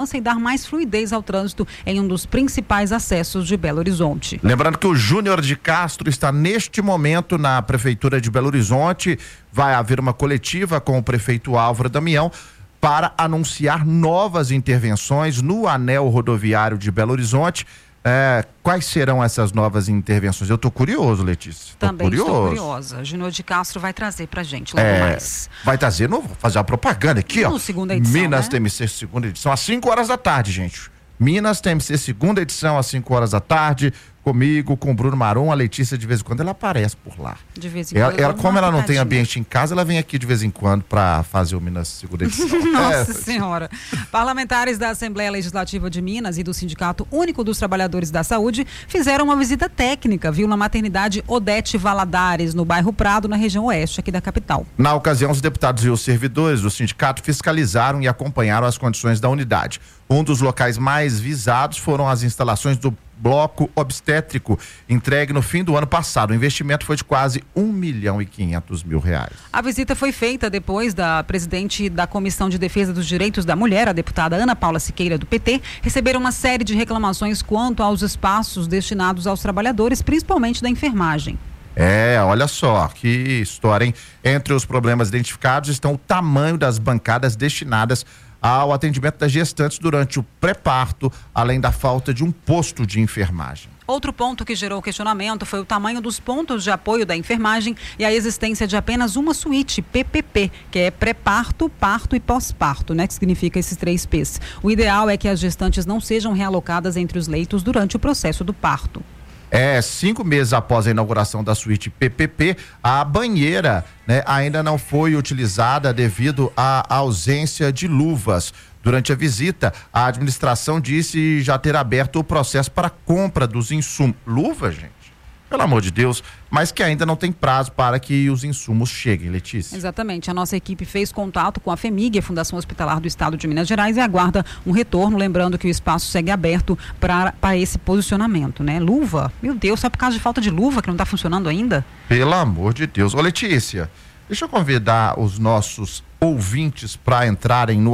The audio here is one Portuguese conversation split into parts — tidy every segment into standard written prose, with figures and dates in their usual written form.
e dar mais fluidez ao trânsito em um dos principais acessos de Belo Horizonte. Lembrando que o Júnior de Castro está neste momento na Prefeitura de Belo Horizonte. Vai haver uma coletiva com o prefeito Álvaro Damião para anunciar novas intervenções no anel rodoviário de Belo Horizonte. Quais serão essas novas intervenções? Eu tô curioso, Letícia. Também estou curiosa. Júnior de Castro vai trazer pra gente logo mais. Vai trazer, vou fazer a propaganda aqui, ó. Segunda edição, Minas né? TMC, segunda edição, às 5 horas da tarde, gente. Minas TMC, segunda edição, às 5 horas da tarde. Comigo, com o Bruno Marum, a Letícia, de vez em quando, ela aparece por lá. De vez em quando. Como ela não tem ambiente em casa, ela vem aqui de vez em quando para fazer o Minas segunda edição. Nossa Senhora. Parlamentares da Assembleia Legislativa de Minas e do Sindicato Único dos Trabalhadores da Saúde fizeram uma visita técnica, na maternidade Odete Valadares, no bairro Prado, na região oeste aqui da capital. Na ocasião, os deputados e os servidores do sindicato fiscalizaram e acompanharam as condições da unidade. Um dos locais mais visados foram as instalações do bloco obstétrico, entregue no fim do ano passado. O investimento foi de quase R$1.500.000. A visita foi feita depois da presidente da Comissão de Defesa dos Direitos da Mulher, a deputada Ana Paula Siqueira, do PT, receber uma série de reclamações quanto aos espaços destinados aos trabalhadores, principalmente da enfermagem. Olha só, que história, hein? Entre os problemas identificados estão o tamanho das bancadas destinadas ao atendimento das gestantes durante o pré-parto, além da falta de um posto de enfermagem. Outro ponto que gerou questionamento foi o tamanho dos pontos de apoio da enfermagem e a existência de apenas uma suíte, PPP, que é pré-parto, parto e pós-parto, né? Que significa esses 3 P's. O ideal é que as gestantes não sejam realocadas entre os leitos durante o processo do parto. 5 meses após a inauguração da suíte PPP, a banheira, ainda não foi utilizada devido à ausência de luvas. Durante a visita, a administração disse já ter aberto o processo para a compra dos insumos. Luvas, gente? Pelo amor de Deus, mas que ainda não tem prazo para que os insumos cheguem, Letícia. Exatamente, a nossa equipe fez contato com a FEMIG, a Fundação Hospitalar do Estado de Minas Gerais, e aguarda um retorno, lembrando que o espaço segue aberto para esse posicionamento, né? Luva, meu Deus, só por causa de falta de luva que não está funcionando ainda? Pelo amor de Deus. Ô, Letícia, deixa eu convidar os nossos ouvintes para entrarem no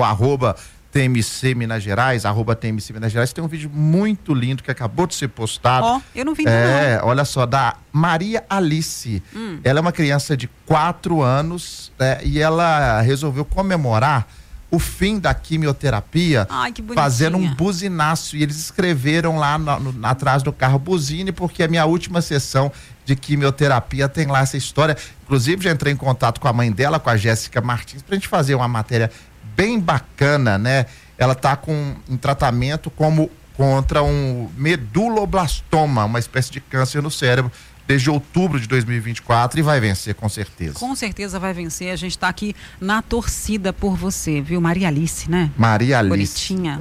@TMC Minas Gerais, @TMC Minas Gerais. Tem um vídeo muito lindo que acabou de ser postado. Eu não vi não. Olha só, da Maria Alice. Ela é uma criança de 4 anos, e ela resolveu comemorar o fim da quimioterapia. Ai, que bonitinha. Fazendo um buzinaço, e eles escreveram lá atrás do carro: buzine, porque a minha última sessão de quimioterapia tem lá essa história. Inclusive, já entrei em contato com a mãe dela, com a Jéssica Martins, pra gente fazer uma matéria bem bacana, né? Ela está em tratamento contra um meduloblastoma, uma espécie de câncer no cérebro, desde outubro de 2024, e vai vencer, com certeza. Com certeza vai vencer. A gente está aqui na torcida por você, viu? Maria Alice, né? Maria Alice. Bonitinha.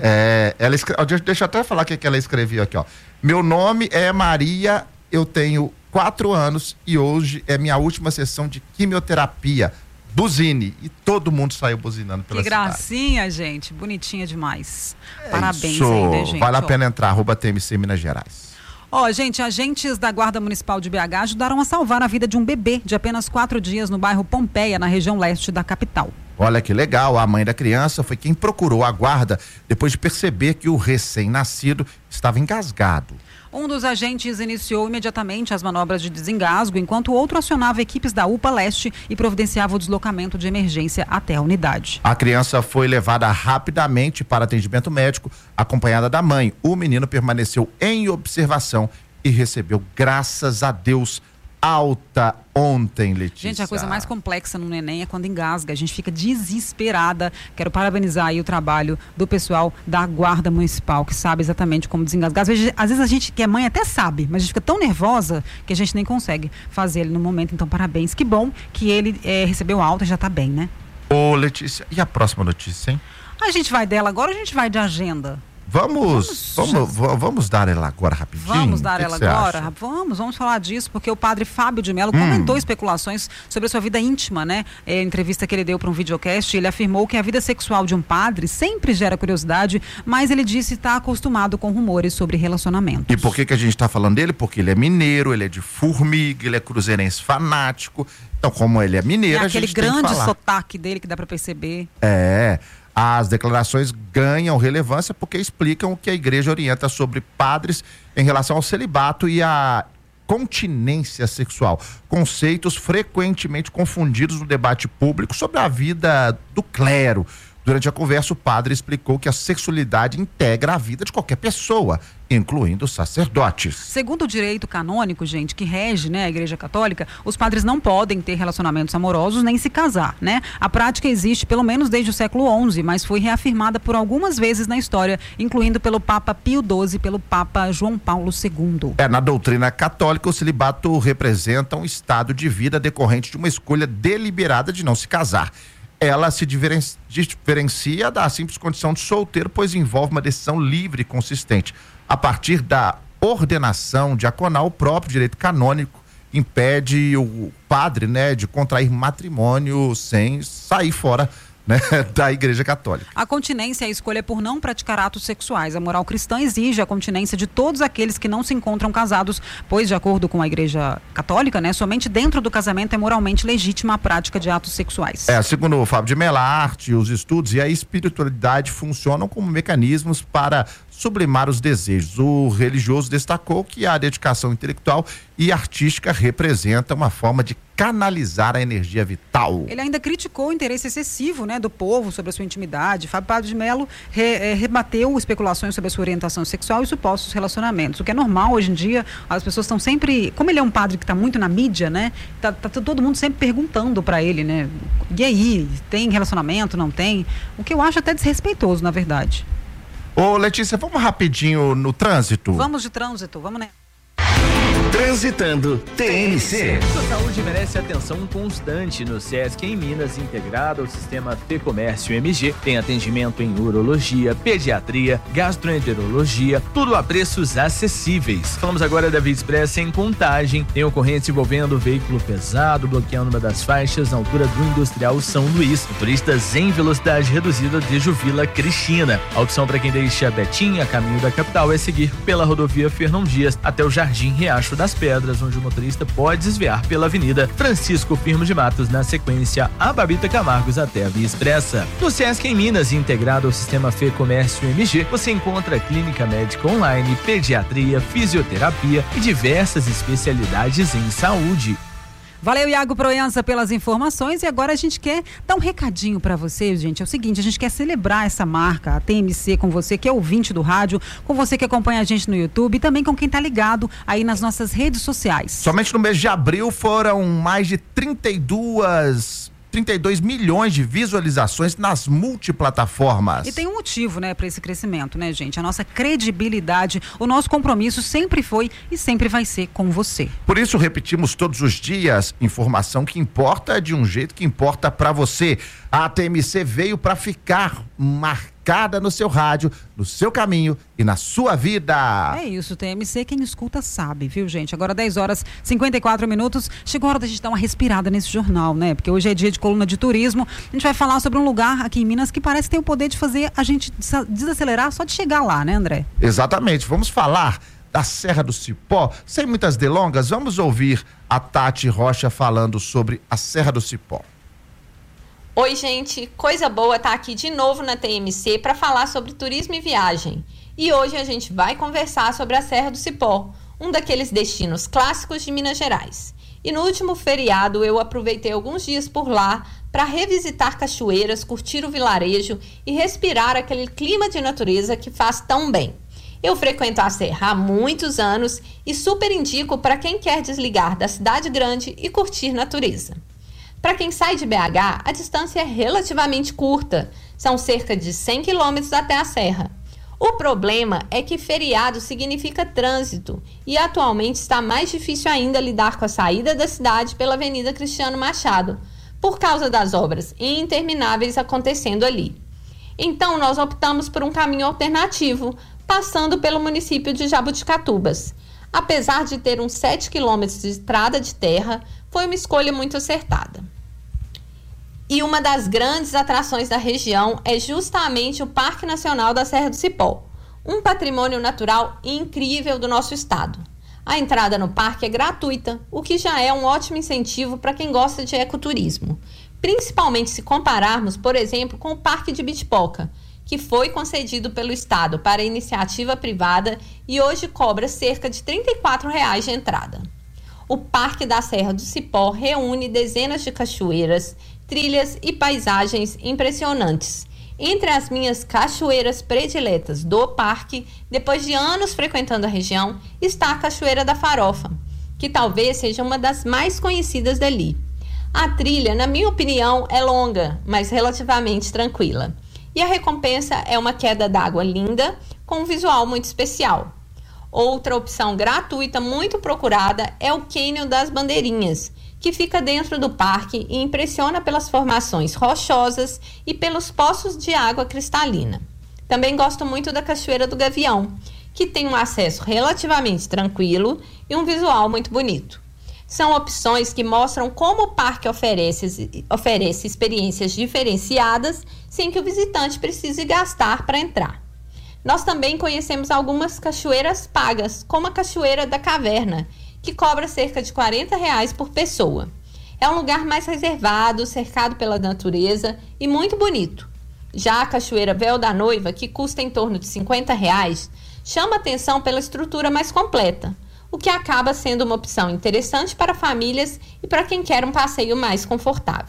Deixa eu até falar o que ela escreveu aqui, ó. Meu nome é Maria, eu tenho 4 anos e hoje é minha última sessão de quimioterapia. Buzine. E todo mundo saiu buzinando pela cidade. Que gracinha, gente. Bonitinha demais. Parabéns aí, né, gente? Vale a pena entrar, @TMC Minas Gerais. Gente, agentes da Guarda Municipal de BH ajudaram a salvar a vida de um bebê de apenas 4 dias no bairro Pompeia, na região leste da capital. Olha que legal, a mãe da criança foi quem procurou a guarda depois de perceber que o recém-nascido estava engasgado. Um dos agentes iniciou imediatamente as manobras de desengasgo, enquanto o outro acionava equipes da UPA Leste e providenciava o deslocamento de emergência até a unidade. A criança foi levada rapidamente para atendimento médico, acompanhada da mãe. O menino permaneceu em observação e recebeu, graças a Deus, alta ontem, Letícia. Gente, a coisa mais complexa no neném é quando engasga. A gente fica desesperada. Quero parabenizar aí o trabalho do pessoal da Guarda Municipal, que sabe exatamente como desengasgar. Às vezes a gente, que é mãe, até sabe, mas a gente fica tão nervosa que a gente nem consegue fazer ele no momento. Então, parabéns. Que bom que ele recebeu alta e já tá bem, né? Ô, Letícia, e a próxima notícia, hein? A gente vai dela agora ou a gente vai de agenda? Vamos dar ela agora rapidinho? Vamos dar ela agora? Vamos falar disso, porque o padre Fábio de Mello comentou especulações sobre a sua vida íntima, né? Entrevista que ele deu para um videocast, ele afirmou que a vida sexual de um padre sempre gera curiosidade, mas ele disse estar acostumado com rumores sobre relacionamentos. E por que a gente está falando dele? Porque ele é mineiro, ele é de Formiga, ele é cruzeirense fanático. Então, como ele é mineiro, a gente tem que falar. Aquele grande sotaque dele que dá para perceber. As declarações ganham relevância porque explicam o que a igreja orienta sobre padres em relação ao celibato e à continência sexual, conceitos frequentemente confundidos no debate público sobre a vida do clero. Durante a conversa, o padre explicou que a sexualidade integra a vida de qualquer pessoa, incluindo sacerdotes. Segundo o direito canônico, gente, que rege, né, a Igreja Católica, os padres não podem ter relacionamentos amorosos nem se casar, né? A prática existe pelo menos desde o século XI, mas foi reafirmada por algumas vezes na história, incluindo pelo Papa Pio XII e pelo Papa João Paulo II. Na doutrina católica, o celibato representa um estado de vida decorrente de uma escolha deliberada de não se casar. Ela se diferencia da simples condição de solteiro, pois envolve uma decisão livre e consistente. A partir da ordenação diaconal, o próprio direito canônico impede o padre, né, de contrair matrimônio sem sair fora, né, da Igreja Católica. A continência é a escolha por não praticar atos sexuais. A moral cristã exige a continência de todos aqueles que não se encontram casados, pois, de acordo com a Igreja Católica, né, somente dentro do casamento é moralmente legítima a prática de atos sexuais. Segundo o Fábio de Mello, a arte, os estudos e a espiritualidade funcionam como mecanismos para sublimar os desejos. O religioso destacou que a dedicação intelectual e artística representa uma forma de canalizar a energia vital. Ele ainda criticou o interesse excessivo, né, do povo sobre a sua intimidade. Fábio de Mello rebateu especulações sobre a sua orientação sexual e supostos relacionamentos, o que é normal hoje em dia. As pessoas estão sempre, como ele é um padre que está muito na mídia, né, tá todo mundo sempre perguntando para ele, né, e aí, tem relacionamento, não tem? O que eu acho até desrespeitoso, na verdade. Ô, Letícia, vamos rapidinho no trânsito? Vamos de trânsito, vamos, né? Transitando TMC. Sua saúde merece atenção constante no SESC em Minas, integrado ao sistema Fecomércio MG. Tem atendimento em urologia, pediatria, gastroenterologia, tudo a preços acessíveis. Falamos agora da Via Expressa em Contagem. Tem ocorrência envolvendo veículo pesado bloqueando uma das faixas na altura do Industrial São Luís. Motoristas em velocidade reduzida desde o Vila Cristina. A opção para quem deixa Betim a caminho da capital é seguir pela rodovia Fernão Dias até o Jardim Riacho das Pedras, onde o motorista pode desviar pela Avenida Francisco Firmo de Matos, na sequência a Babita Camargos até a Via Expressa. No SESC em Minas, integrado ao sistema Fecomércio MG, você encontra clínica médica online, pediatria, fisioterapia e diversas especialidades em saúde. Valeu, Iago Proença, pelas informações. E agora a gente quer dar um recadinho para vocês, gente. É o seguinte, a gente quer celebrar essa marca, a TMC, com você que é ouvinte do rádio, com você que acompanha a gente no YouTube e também com quem tá ligado aí nas nossas redes sociais. Somente no mês de abril foram mais de 32 milhões de visualizações nas multiplataformas. E tem um motivo, né, para esse crescimento, né, gente? A nossa credibilidade, o nosso compromisso sempre foi e sempre vai ser com você. Por isso repetimos todos os dias, informação que importa de um jeito que importa para você. A TMC veio para ficar marcada no seu rádio, no seu caminho e na sua vida. É isso, TMC, quem escuta sabe, viu, gente? Agora 10h54, chegou a hora da gente dar uma respirada nesse jornal, né? Porque hoje é dia de coluna de turismo. A gente vai falar sobre um lugar aqui em Minas que parece ter o poder de fazer a gente desacelerar só de chegar lá, né, André? Exatamente, vamos falar da Serra do Cipó. Sem muitas delongas, vamos ouvir a Tati Rocha falando sobre a Serra do Cipó. Oi, gente, coisa boa estar aqui de novo na TMC para falar sobre turismo e viagem. E hoje a gente vai conversar sobre a Serra do Cipó, um daqueles destinos clássicos de Minas Gerais. E no último feriado eu aproveitei alguns dias por lá para revisitar cachoeiras, curtir o vilarejo e respirar aquele clima de natureza que faz tão bem. Eu frequento a Serra há muitos anos e super indico para quem quer desligar da cidade grande e curtir natureza. Para quem sai de BH, a distância é relativamente curta, são cerca de 100 quilômetros até a serra. O problema é que feriado significa trânsito e atualmente está mais difícil ainda lidar com a saída da cidade pela Avenida Cristiano Machado, por causa das obras intermináveis acontecendo ali. Então nós optamos por um caminho alternativo, passando pelo município de Jabuticatubas. Apesar de ter uns 7 quilômetros de estrada de terra, foi uma escolha muito acertada. E uma das grandes atrações da região é justamente o Parque Nacional da Serra do Cipó, um patrimônio natural incrível do nosso estado. A entrada no parque é gratuita, o que já é um ótimo incentivo para quem gosta de ecoturismo. principalmente se compararmos, por exemplo, com o Parque de Bitpoca, que foi concedido pelo Estado para iniciativa privada e hoje cobra cerca de R$ 34,00 de entrada. O Parque da Serra do Cipó reúne dezenas de cachoeiras, trilhas e paisagens impressionantes. Entre as minhas cachoeiras prediletas do parque, depois de anos frequentando a região, está a Cachoeira da Farofa, que talvez seja uma das mais conhecidas dali. A trilha, na minha opinião, é longa, mas relativamente tranquila. E a recompensa é uma queda d'água linda, com um visual muito especial. Outra opção gratuita muito procurada é o Cânion das Bandeirinhas, que fica dentro do parque e impressiona pelas formações rochosas e pelos poços de água cristalina. Também gosto muito da Cachoeira do Gavião, que tem um acesso relativamente tranquilo e um visual muito bonito. São opções que mostram como o parque oferece experiências diferenciadas sem que o visitante precise gastar para entrar. Nós também conhecemos algumas cachoeiras pagas, como a Cachoeira da Caverna, que cobra cerca de R$ 40,00 por pessoa. É um lugar mais reservado, cercado pela natureza e muito bonito. Já a Cachoeira Véu da Noiva, que custa em torno de R$ 50,00, chama atenção pela estrutura mais completa, o que acaba sendo uma opção interessante para famílias e para quem quer um passeio mais confortável.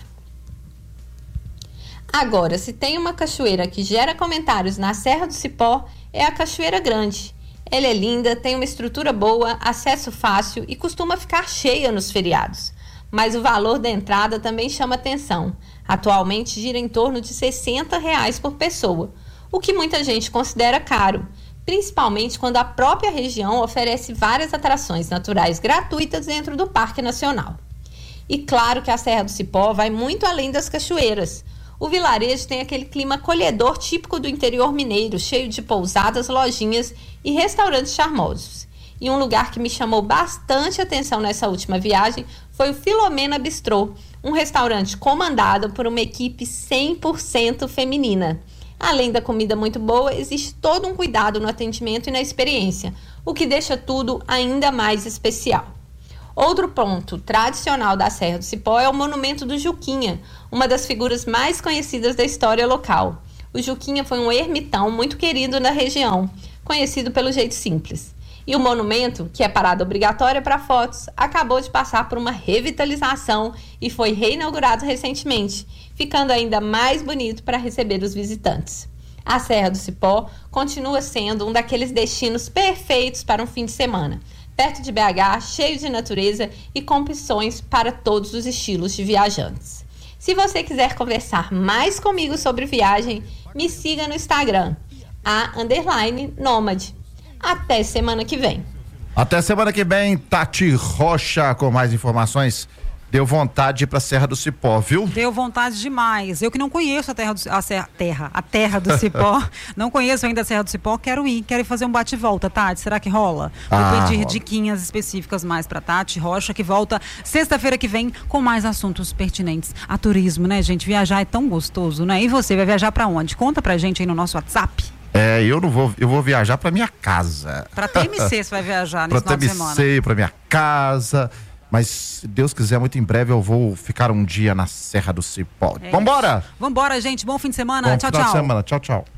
Agora, se tem uma cachoeira que gera comentários na Serra do Cipó, é a Cachoeira Grande. Ela é linda, tem uma estrutura boa, acesso fácil e costuma ficar cheia nos feriados. Mas o valor da entrada também chama atenção. Atualmente gira em torno de R$ 60,00 por pessoa, o que muita gente considera caro, principalmente quando a própria região oferece várias atrações naturais gratuitas dentro do Parque Nacional. E claro que a Serra do Cipó vai muito além das cachoeiras. O vilarejo tem aquele clima acolhedor típico do interior mineiro, cheio de pousadas, lojinhas e restaurantes charmosos. E um lugar que me chamou bastante atenção nessa última viagem foi o Filomena Bistrô, um restaurante comandado por uma equipe 100% feminina. Além da comida muito boa, existe todo um cuidado no atendimento e na experiência, o que deixa tudo ainda mais especial. Outro ponto tradicional da Serra do Cipó é o Monumento do Juquinha, uma das figuras mais conhecidas da história local. O Juquinha foi um ermitão muito querido na região, conhecido pelo jeito simples. E o monumento, que é parada obrigatória para fotos, acabou de passar por uma revitalização e foi reinaugurado recentemente, ficando ainda mais bonito para receber os visitantes. A Serra do Cipó continua sendo um daqueles destinos perfeitos para um fim de semana, perto de BH, cheio de natureza e com opções para todos os estilos de viajantes. Se você quiser conversar mais comigo sobre viagem, me siga no Instagram, @Nômade. Até semana que vem. Até semana que vem, Tati Rocha com mais informações. Deu vontade de ir pra Serra do Cipó, viu? Deu vontade demais. Eu que não conheço a terra do Cipó, não conheço ainda a Serra do Cipó, quero ir fazer um bate-volta, Tati, será que rola? Vou pedir diquinhas específicas mais pra Tati Rocha, que volta sexta-feira que vem com mais assuntos pertinentes a turismo, né, gente? Viajar é tão gostoso, né? E você vai viajar pra onde? Conta pra gente aí no nosso WhatsApp. Eu vou viajar pra minha casa. Pra TMC você vai viajar nesse final de semana. Pra TMC, pra minha casa. Mas, se Deus quiser, muito em breve eu vou ficar um dia na Serra do Cipó. Vambora! Vambora, gente. Bom fim de semana. Bom tchau, final tchau. de semana. Tchau, tchau.